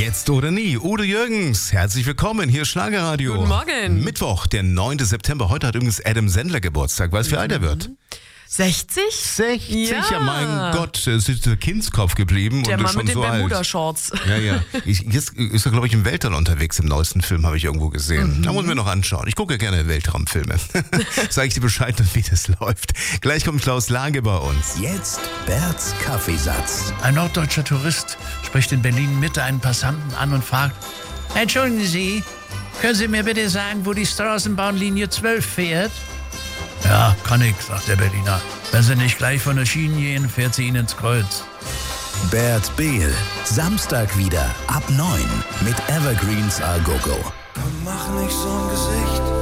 Jetzt oder nie. Udo Jürgens, herzlich willkommen. Hier ist Schlagerradio. Guten Morgen. Mittwoch, der 9. September. Heute hat übrigens Adam Sandler Geburtstag. Weißt du, wie alt er wird? 60? 60? Ja, mein Gott, es ist der Kindskopf geblieben. Der und Mann ist schon mit den so alt. Bermuda-Shorts. Ja. Jetzt ist er, glaube ich, im Weltall unterwegs. Im neuesten Film habe ich irgendwo gesehen. Da muss ich mir noch anschauen. Ich gucke ja gerne Weltraumfilme. Sag ich dir Bescheid, wie das läuft. Gleich kommt Klaus Lage bei uns. Jetzt Berts Kaffeesatz. Ein norddeutscher Tourist spricht in Berlin-Mitte einen Passanten an und fragt: Entschuldigen Sie, können Sie mir bitte sagen, wo die Straßenbahnlinie 12 fährt? Ja, kann ich, sagt der Berliner. Wenn Sie nicht gleich von der Schiene gehen, fährt sie Ihnen ins Kreuz. Bert Behl. Samstag wieder ab 9 mit Evergreens A Go Go. Komm, mach nicht so ein Gesicht.